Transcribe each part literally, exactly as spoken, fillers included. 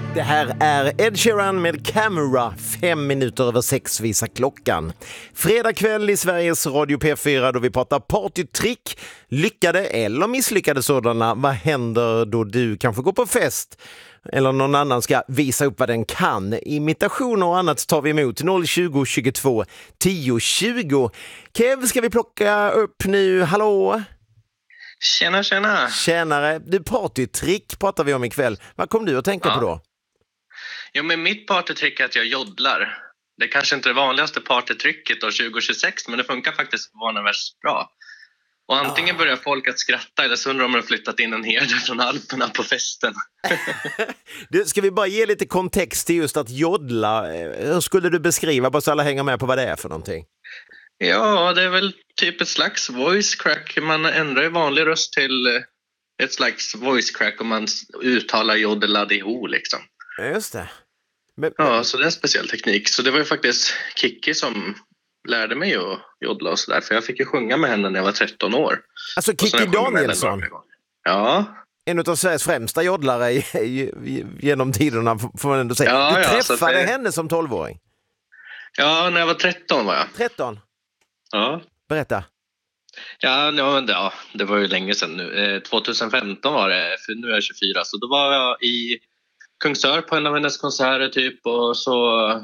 Det här är Ed Sheeran med Camera. Fem minuter över sex visar klockan. Fredag kväll i Sveriges Radio P fyra då vi pratar partytrick. Lyckade eller misslyckade sådana. Vad händer då du kanske går på fest? Eller någon annan ska visa upp vad den kan. Imitationer och annat tar vi emot. noll tjugo tjugotvå tio tjugo. Kev, ska vi plocka upp nu? Hallå? Tjena, tjena. Tjänare. Du, partytrick pratar vi om ikväll. Vad kom du att tänka ja. på då? Jo, men mitt partytrick är att jag joddlar. Det är kanske inte det vanligaste partytricket då tjugo tjugosex, men det funkar faktiskt förvånansvärt bra. Och antingen börjar folk att skratta eller så undrar de om de har flyttat in en herde från Alperna på festen. Du, ska vi bara ge lite kontext till just att joddla? Hur skulle du beskriva, bara så alla hänger med på vad det är för någonting? Ja, det är väl typ ett slags voice crack. Man ändrar ju vanlig röst till ett slags voice crack om man uttalar joddeladiho liksom. Just det. Men, ja, så det är en speciell teknik. Så det var ju faktiskt Kiki som lärde mig att joddla och sådär. För jag fick ju sjunga med henne när jag var tretton år. Alltså Kiki Danielsson? Ja. En av Sveriges främsta joddlare i, i, genom tiderna får man ändå säga. Ja, du ja, träffade det... henne som tolvåring? Ja, när jag var tretton var jag. tretton? Ja. Berätta. Ja, ja, ja, det var ju länge sedan nu. Eh, tjugohundrafemton var det, för nu är jag tjugofyra. Så då var jag i Kungsör på en av hennes konserter typ. Och så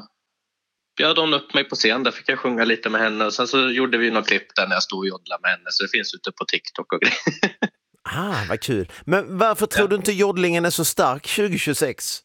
bjöd hon upp mig på scen. Där fick jag sjunga lite med henne. Och sen så gjorde vi något klipp där när jag stod och joddlade med henne. Så det finns ute på TikTok och grejer. Ah, vad kul. Men varför tror ja. du inte joddlingen är så stark tjugo tjugosex?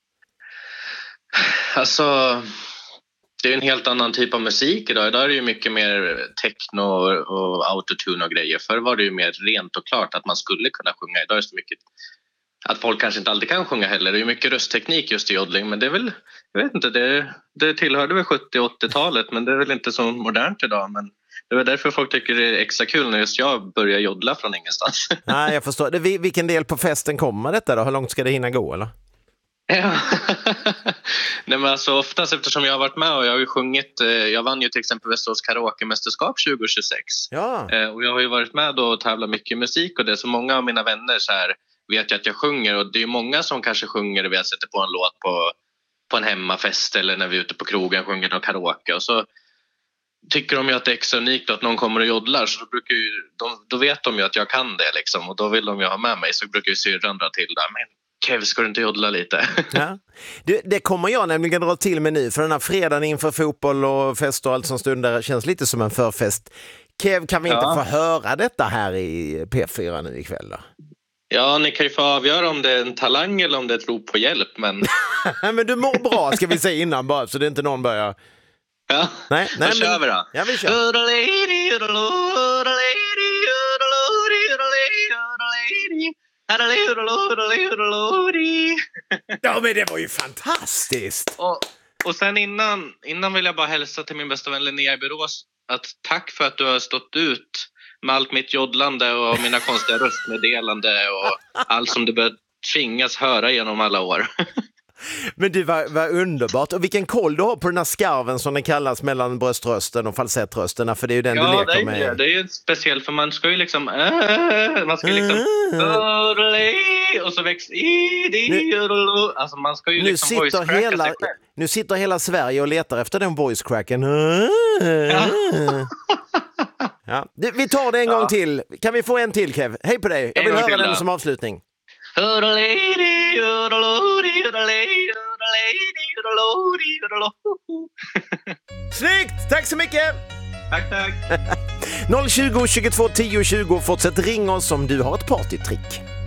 Alltså... Det är en helt annan typ av musik idag. Idag är det ju mycket mer techno och autotune och grejer. Förr var det ju mer rent och klart att man skulle kunna sjunga. Idag är det så mycket att folk kanske inte alltid kan sjunga heller. Det är ju mycket röstteknik just i joddling. Men det är väl, jag vet inte, det, det tillhörde väl sjuttio- och åttiotalet. Men det är väl inte så modernt idag. Men det är därför folk tycker det är extra kul när just jag börjar joddla från ingenstans. Nej, jag förstår. Vilken del på festen kommer detta då? Hur långt ska det hinna gå eller? Ja. Nej, men alltså oftast eftersom jag har varit med och jag har ju sjungit, jag vann ju till exempel Västerås karaoke-mästerskap tjugo tjugosex. Ja. Och jag har ju varit med och tävlat mycket musik och det, så många av mina vänner så här vet jag att jag sjunger, och det är ju många som kanske sjunger och vi sätter på en låt på, på en hemmafest eller när vi är ute på krogen sjunger någon karaoke, och så tycker de ju att det är extra unikt att någon kommer och joddlar, så då, brukar ju, de, då vet de ju att jag kan det liksom, och då vill de ju ha med mig, så brukar ju syrran dra till där, men Kev, ska du inte joddla lite? Ja. Det, det kommer jag nämligen dra till med nu, för den här fredagen inför fotboll och fest och allt som stundar känns lite som en förfest. Kev, kan vi inte ja. få höra detta här i P fyra nu ikväll då? Ja, ni kan ju få avgöra om det är en talang eller om det är ett rop på hjälp, men... men du mår bra, ska vi säga innan bara, så det är inte någon börjar... Ja, nej, nej, då kör vi då. Ja, vi kör. Ja, men det var ju fantastiskt. Och, och sen innan, innan vill jag bara hälsa till min bästa vän Linnea i Borås att tack för att du har stått ut med allt mitt joddlande och mina konstiga röstmeddelande och allt som du bör tvingas höra genom alla år. Men det var, var underbart. Och vilken koll du har på den här skarven som den kallas mellan bröströsten och falsettrösterna, för det är ju den ja, du leker det är, med. Ja, det är ju speciellt, för man ska ju liksom äh, man ska ju liksom äh, och så växer nu, alltså man ska ju nu liksom sitter hela, nu sitter hela Sverige och letar efter den voice cracken. Ja. Ja. Vi tar det en ja. gång till. Kan vi få en till, Kev? Hej på dig. Jag vill höra den som avslutning. Snyggt! Tack så mycket! Tack, tack! noll tjugo tjugotvå tio tjugo. Fortsätt ringa oss om du har ett partytrick.